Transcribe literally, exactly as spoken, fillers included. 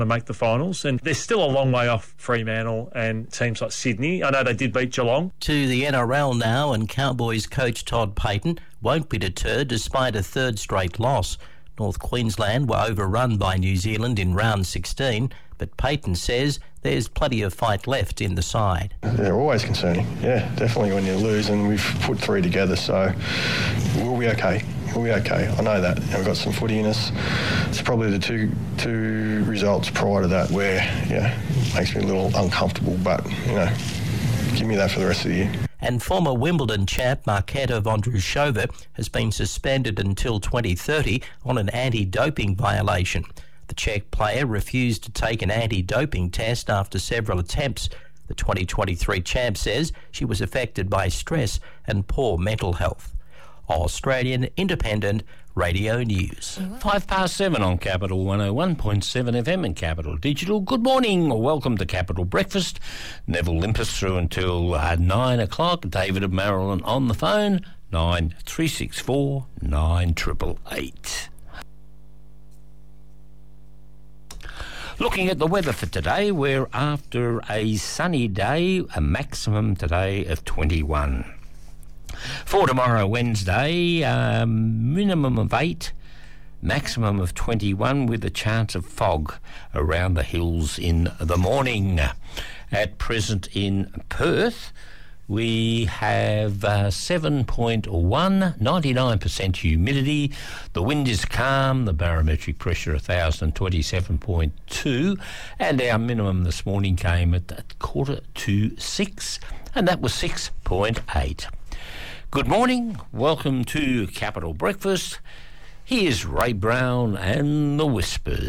to make the finals, and they're still a long way off Fremantle and teams like Sydney. I know they did beat Geelong. To the N R L now, and Cowboys coach Todd Payten won't be deterred despite a third straight loss. North Queensland were overrun by New Zealand in round sixteen, but Payten says there's plenty of fight left in the side. They're always concerning, yeah, definitely when you lose, and we've put three together, so we'll be okay. We'll be okay. I know that. And we've got some footy in us. It's probably the two two results prior to that where, yeah, it makes me a little uncomfortable, but, you know, give me that for the rest of the year. And former Wimbledon champ Marketa Vondrousova has been suspended until twenty thirty on an anti-doping violation. The Czech player refused to take an anti-doping test after several attempts. The twenty twenty-three champ says she was affected by stress and poor mental health. Australian Independent Radio News. Five past seven on Capital one oh one point seven F M and Capital Digital. Good morning. Welcome to Capital Breakfast. Neville Limpus through until uh, nine o'clock. David of Maryland on the phone. nine three six four nine eight eight eight. Looking at the weather for today, we're after a sunny day, a maximum today of twenty-one. For tomorrow, Wednesday, um, minimum of eight, maximum of twenty-one, with a chance of fog around the hills in the morning. At present in Perth, we have uh, seven point one, ninety-nine percent humidity. The wind is calm, the barometric pressure one thousand twenty-seven point two, and our minimum this morning came at, at quarter to six, and that was six point eight. Good morning, welcome to Capital Breakfast. Here's Ray Brown and the Whispers.